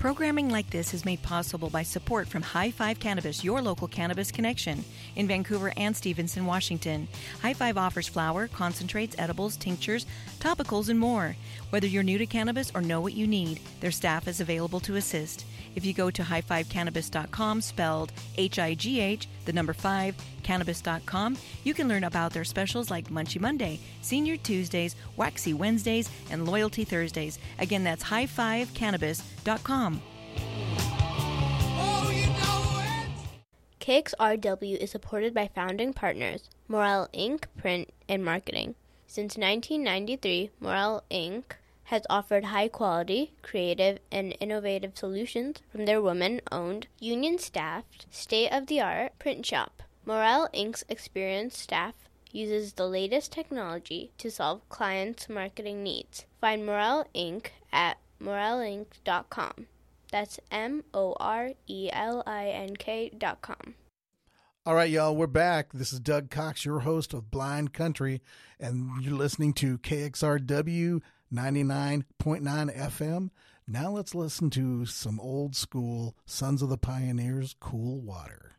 Programming like this is made possible by support from High Five Cannabis, your local cannabis connection, in Vancouver and Stevenson, Washington. High Five offers flower, concentrates, edibles, tinctures, topicals, and more. Whether you're new to cannabis or know what you need, their staff is available to assist. If you go to highfivecannabis.com, spelled HIGH, the number 5, cannabis.com, you can learn about their specials like Munchie Monday, Senior Tuesdays, Waxy Wednesdays, and Loyalty Thursdays. Again, that's highfivecannabis.com. KXRW is supported by founding partners, Morel Inc., Print and Marketing. Since 1993, Morel Inc. has offered high-quality, creative, and innovative solutions from their women-owned, union-staffed, state-of-the-art print shop. Morel Inc.'s experienced staff uses the latest technology to solve clients' marketing needs. Find Morel Inc. at morelinc.com. That's MORELINK.com. All right, y'all, we're back. This is Doug Cox, your host of Blind Country, and you're listening to KXRW 99.9 FM. Now let's listen to some old school Sons of the Pioneers, Cool Water.